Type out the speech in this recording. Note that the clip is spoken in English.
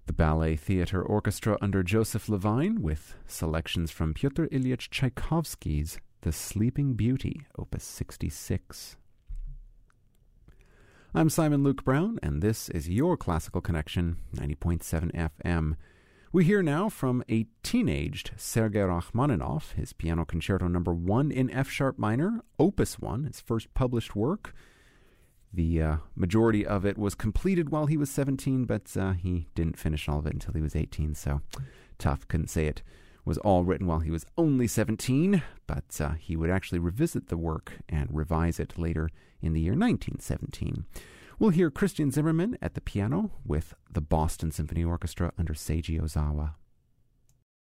The Ballet Theatre Orchestra under Joseph Levine with selections from Pyotr Ilyich Tchaikovsky's The Sleeping Beauty, Opus 66. I'm Simon Luke Brown, and this is your Classical Connection, 90.7 FM. We hear now from a teenaged Sergei Rachmaninoff, his Piano Concerto No. 1 in F-sharp minor, Opus 1, his first published work. The majority of it was completed while he was 17, but he didn't finish all of it until he was 18, so tough. Couldn't say it was all written while he was only 17, but he would actually revisit the work and revise it later in the year 1917. We'll hear Christian Zimmermann at the piano with the Boston Symphony Orchestra under Seiji Ozawa.